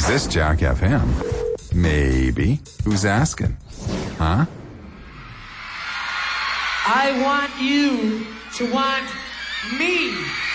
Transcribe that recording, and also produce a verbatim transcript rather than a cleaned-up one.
this Jack F M? Maybe. Who's asking? Huh? I want you to want me.